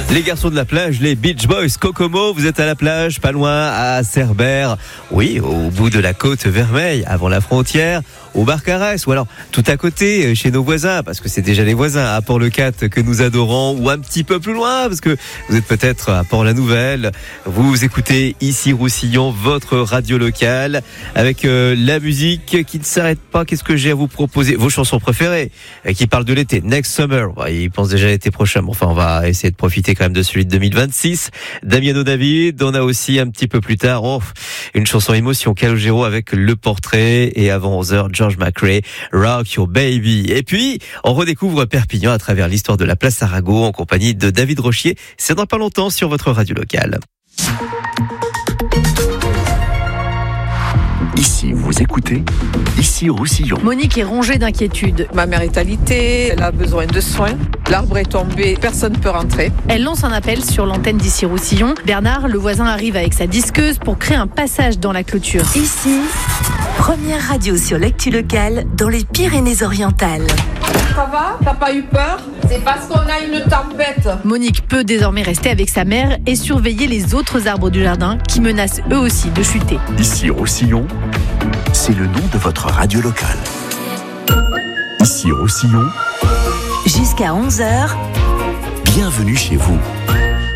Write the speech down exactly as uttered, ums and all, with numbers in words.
Les garçons de la plage, les Beach Boys, Kokomo, vous êtes à la plage, pas loin, à Cerbère. Oui, au bout de la côte Vermeille, avant la frontière, au Barcarès, ou alors tout à côté, chez nos voisins, parce que c'est déjà les voisins, à Port-le-Cat que nous adorons, ou un petit peu plus loin, parce que vous êtes peut-être à Port-la-Nouvelle. Vous écoutez ici Roussillon, votre radio locale, avec euh, la musique qui ne s'arrête pas. Qu'est-ce que j'ai à vous proposer? Vos chansons préférées, euh, qui parlent de l'été. Next Summer, ouais, il pense déjà à l'été prochain, mais enfin on va essayer de profiter quand même de celui de deux mille vingt-six. Damiano David, on a aussi un petit peu plus tard, oh, une chanson émotion, Calogero avec Le Portrait, et avant onze heures, George McRae, Rock Your Baby. Et puis, on redécouvre Perpignan à travers l'histoire de la place Arago en compagnie de David Rochier. C'est dans pas longtemps sur votre radio locale. Ici, vous écoutez, ici Roussillon. Monique est rongée d'inquiétude. Ma mère est alitée, elle a besoin de soins. L'arbre est tombé, personne ne peut rentrer. Elle lance un appel sur l'antenne d'ici Roussillon. Bernard, le voisin, arrive avec sa disqueuse pour créer un passage dans la clôture. Ici, première radio sur l'actu locale dans les Pyrénées-Orientales. Ça va? T'as pas eu peur? C'est parce qu'on a une tempête. Monique peut désormais rester avec sa mère et surveiller les autres arbres du jardin qui menacent eux aussi de chuter. Ici Roussillon, c'est le nom de votre radio locale. Ici Roussillon, jusqu'à onze heures, bienvenue chez vous.